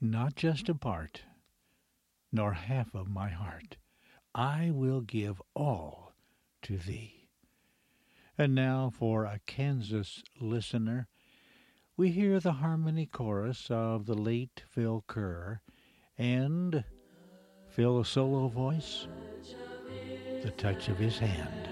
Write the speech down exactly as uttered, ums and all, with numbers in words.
not just a part, nor half of my heart. I will give all to thee. And now for a Kansas listener, we hear the harmony chorus of the late Phil Kerr, and Phil's solo voice, the touch of his hand.